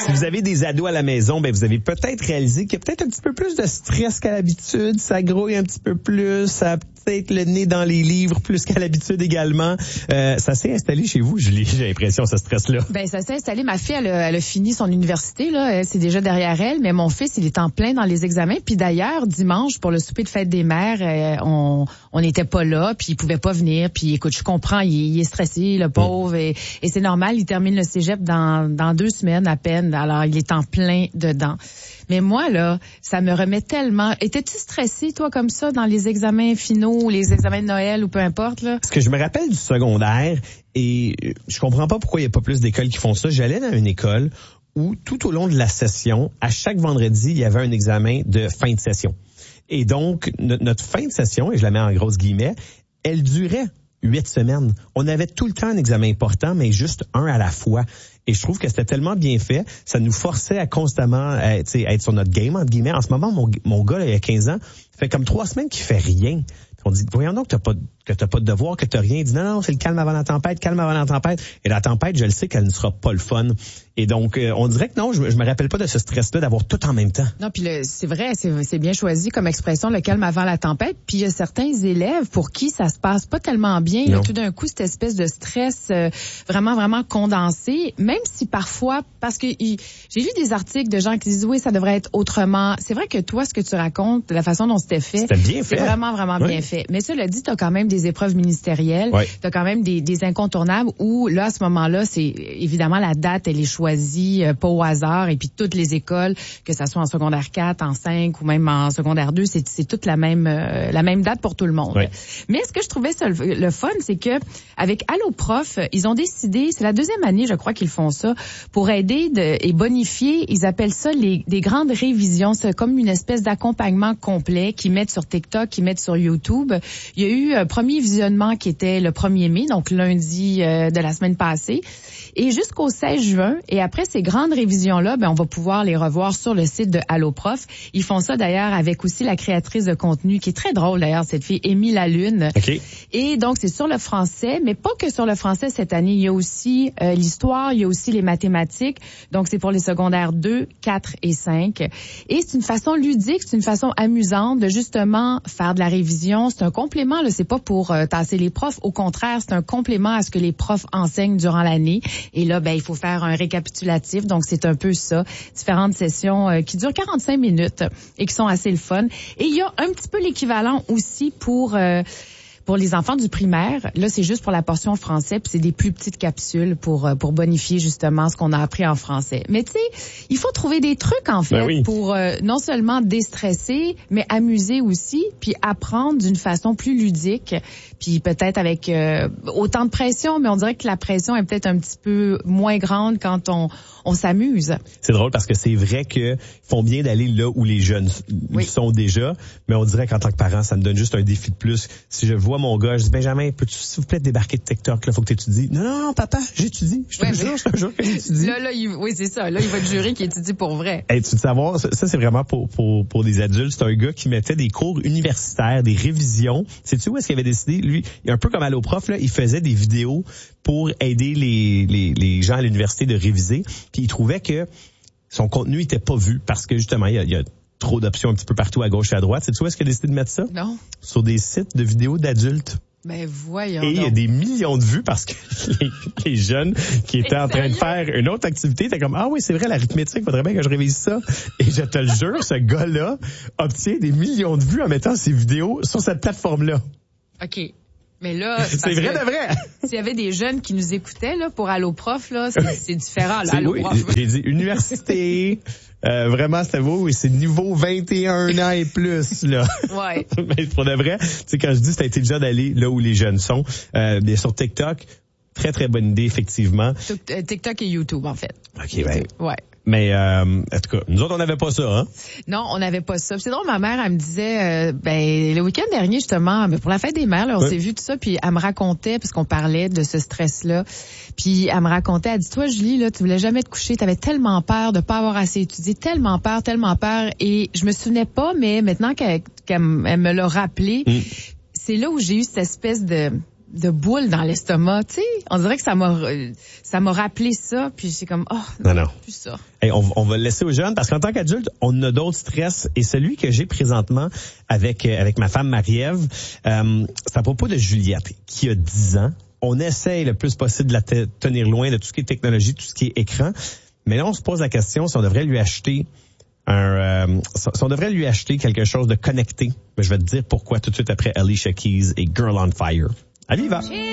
Si vous avez des ados à la maison, ben vous avez peut-être réalisé qu'il y a peut-être un petit peu plus de stress qu'à l'habitude. Ça grouille un petit peu plus, ça a peut-être le nez dans les livres plus qu'à l'habitude également. Ça s'est installé chez vous, Julie, j'ai l'impression, ce stress-là. Ben ça s'est installé. Ma fille, elle a fini son université, là. C'est déjà derrière elle, mais mon fils, il est en plein dans les examens. Puis d'ailleurs, dimanche, pour le souper de fête des mères, on n'était pas là, puis il pouvait pas venir. Puis écoute, je comprends, il est stressé, le pauvre, et c'est normal, il termine le cégep dans 2 semaines à peine. Alors, il est en plein dedans. Mais moi, là, ça me remet tellement... Étais-tu stressé, toi, comme ça, dans les examens finaux, ou les examens de Noël, ou peu importe, là? Parce que je me rappelle du secondaire, et je comprends pas pourquoi il y a pas plus d'écoles qui font ça. J'allais dans une école où, tout au long de la session, à chaque vendredi, il y avait un examen de fin de session. Et donc, notre fin de session, et je la mets en grosses guillemets, elle durait 8 semaines. On avait tout le temps un examen important, mais juste un à la fois. Et je trouve que c'était tellement bien fait, ça nous forçait à constamment être sur notre game, entre guillemets. En ce moment, mon gars, là, il y a 15 ans, ça fait comme 3 semaines qu'il fait rien. On dit, voyons donc que t'as pas de devoir, que t'as rien. Il dit, non, c'est le calme avant la tempête, calme avant la tempête. Et la tempête, je le sais qu'elle ne sera pas le fun. Et donc, on dirait que non, je me rappelle pas de ce stress-là d'avoir tout en même temps. Non, puis c'est vrai, c'est bien choisi comme expression, le calme avant la tempête. Puis il y a certains élèves pour qui ça se passe pas tellement bien. Là, tout d'un coup, cette espèce de stress vraiment, vraiment condensé. Même si parfois, parce que j'ai lu des articles de gens qui disent, oui, ça devrait être autrement. C'est vrai que toi, ce que tu racontes, la façon dont c'était fait, c'est vraiment, vraiment bien fait. Mais cela dit, tu as quand même des épreuves ministérielles, tu as quand même des incontournables où, là, à ce moment-là, c'est évidemment la date, elle est choisie pas au hasard, et puis toutes les écoles, que ça soit en secondaire 4, en 5 ou même en secondaire 2, c'est toute la même date pour tout le monde. Oui. Mais ce que je trouvais ça le fun, c'est que avec Allo Prof, ils ont décidé, c'est la 2e année, je crois qu'ils font ça, pour aider et bonifier, ils appellent ça des grandes révisions. C'est comme une espèce d'accompagnement complet qu'ils mettent sur TikTok, qu'ils mettent sur YouTube. Il y a eu un premier visionnement qui était le 1er mai, donc lundi de la semaine passée, et jusqu'au 16 juin. Et après ces grandes révisions-là, on va pouvoir les revoir sur le site de Allo Prof. Ils font ça d'ailleurs avec aussi la créatrice de contenu, qui est très drôle d'ailleurs, cette fille, Amy Lalune. Okay. Et donc, c'est sur le français, mais pas que sur le français cette année. Il y a aussi l'histoire, il y a aussi les mathématiques. Donc, c'est pour les secondaires 2, 4 et 5. Et c'est une façon ludique, c'est une façon amusante de justement faire de la révision. C'est un complément, là, c'est pas pour tasser les profs. Au contraire, c'est un complément à ce que les profs enseignent durant l'année. Et là, il faut faire un récapitulatif. Donc, c'est un peu ça. Différentes sessions qui durent 45 minutes et qui sont assez le fun. Et il y a un petit peu l'équivalent aussi pour les enfants du primaire. Là, c'est juste pour la portion français, puis c'est des plus petites capsules pour bonifier justement ce qu'on a appris en français. Mais tu sais, il faut trouver des trucs en fait pour non seulement déstresser, mais amuser aussi, puis apprendre d'une façon plus ludique, puis peut-être avec autant de pression, mais on dirait que la pression est peut-être un petit peu moins grande quand on s'amuse. C'est drôle parce que c'est vrai qu'ils font bien d'aller là où les jeunes sont déjà, mais on dirait qu'en tant que parent, ça me donne juste un défi de plus. Si je vois mon gars, je dis, Benjamin, peux-tu s'il vous plaît débarquer de TikTok, là, faut que tu étudies. Non, papa, j'étudie. Je te jure que j'étudie. Là, oui, c'est ça. Là, il va te jurer qu'il étudie pour vrai. Hey, tu veux savoir, ça c'est vraiment pour des adultes. C'est un gars qui mettait des cours universitaires, des révisions. Sais-tu où est-ce qu'il avait décidé? Lui, un peu comme Allo Prof, là, il faisait des vidéos pour aider les gens à l'université de réviser. Puis il trouvait que son contenu était pas vu parce que justement, il y a trop d'options un petit peu partout à gauche et à droite. Sais-tu où est-ce qu'il a décidé de mettre ça? Non. Sur des sites de vidéos d'adultes. Ben voyons. Et il y a des millions de vues parce que les jeunes qui étaient en train de faire une autre activité étaient comme, ah oui, c'est vrai, l'arithmétique, faudrait bien que je révise ça. Et je te le jure, ce gars-là obtient des millions de vues en mettant ses vidéos sur cette plateforme-là. OK. Mais là, c'est vrai de vrai. S'il y avait des jeunes qui nous écoutaient là pour Allo Prof, là, c'est différent. Là, Allo Prof. J'ai dit université. Vraiment, c'était beau. Et c'est niveau 21 ans et plus, là. Ouais. Mais pour de vrai, tu sais, quand je dis c'est intelligent d'aller là où les jeunes sont, bien sur TikTok, très, très bonne idée, effectivement. TikTok et YouTube, en fait. OK, ben. Ouais. Mais en tout cas, nous autres, on n'avait pas ça, hein? Non, on n'avait pas ça. C'est drôle, ma mère, elle me disait, le week-end dernier, justement, pour la fête des mères, là, on s'est vu tout ça, puis elle me racontait, parce qu'on parlait de ce stress-là, puis elle me racontait, elle dit, toi, Julie, là, tu voulais jamais te coucher, t'avais tellement peur de pas avoir assez étudié, tellement peur, et je me souvenais pas, mais maintenant qu'elle me l'a rappelé, c'est là où j'ai eu cette espèce de de boule dans l'estomac, tu sais. On dirait que ça m'a rappelé ça, puis c'est comme, non, plus ça. Hey, on va le laisser aux jeunes, parce qu'en tant qu'adulte, on a d'autres stress, et celui que j'ai présentement avec ma femme Marie-Ève, c'est à propos de Juliette, qui a 10 ans. On essaye le plus possible de la tenir loin de tout ce qui est technologie, tout ce qui est écran, mais là, on se pose la question si on devrait lui acheter quelque chose de connecté. Mais je vais te dire pourquoi tout de suite après Alicia Keys et Girl on Fire. Allez, va!